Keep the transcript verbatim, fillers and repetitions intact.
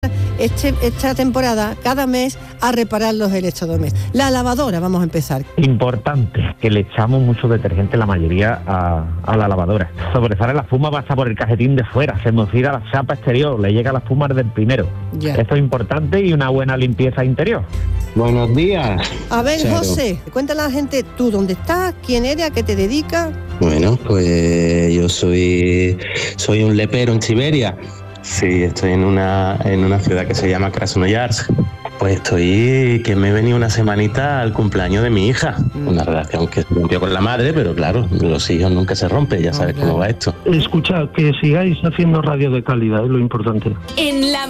Este, esta temporada, cada mes, a reparar los electrodomésticos. La lavadora, vamos a empezar. Importante, que le echamos mucho detergente, la mayoría, a, a la lavadora. Sobresale la espuma, pasa por el cajetín de fuera, se mocira la chapa exterior, le llega la espuma del primero. Ya. Esto es importante y una buena limpieza interior. Buenos días. A ver, Charo. José, cuéntale a la gente tú dónde estás, quién eres, a qué te dedicas. Bueno, pues yo soy, soy un lepero en Siberia. Sí, estoy en una, en una ciudad que se llama Krasnoyarsk. Pues estoy, que me he venido una semanita al cumpleaños de mi hija. Mm. Una relación que se rompió con la madre, pero claro, los hijos nunca se rompen, ya sabes claro. cómo va esto. Escuchad, que sigáis haciendo radio de calidad, es lo importante. En la